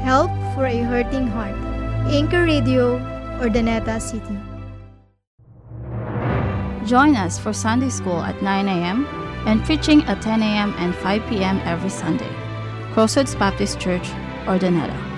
Help for a Hurting Heart. Anchor Radio, Urdaneta City. Join us for Sunday School at 9 a.m. and preaching at 10 a.m. and 5 p.m. every Sunday. Crossroads Baptist Church, Urdaneta.